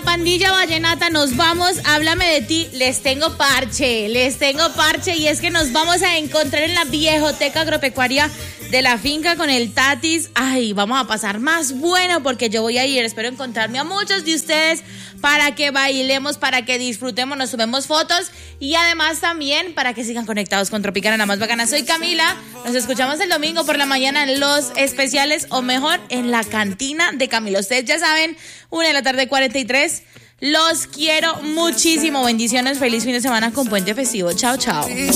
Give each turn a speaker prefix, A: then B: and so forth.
A: pandilla vallenata nos vamos. Háblame de ti. Les tengo parche. Y es que nos vamos a encontrar en la viejoteca agropecuaria de la finca con el Tatis. Ay, vamos a pasar más bueno porque yo voy a ir. Espero encontrarme a muchos de ustedes para que bailemos, para que disfrutemos, nos subamos fotos y además también para que sigan conectados con Tropicana, la más bacana. Soy Camila. Nos escuchamos el domingo por la mañana en los especiales o mejor en la cantina de Camila. Ustedes ya saben, 1:43 PM. Los quiero muchísimo. Bendiciones. Feliz fin de semana con puente festivo. Chao, chao.